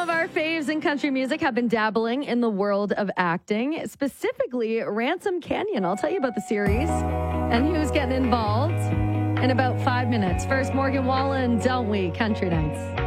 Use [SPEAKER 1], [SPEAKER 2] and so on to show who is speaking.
[SPEAKER 1] of our faves in country music have been dabbling in the world of acting, specifically Ransom Canyon. I'll tell you about the series and who's getting involved in about 5 minutes. First, Morgan Wallen, Don't We? Country Nights.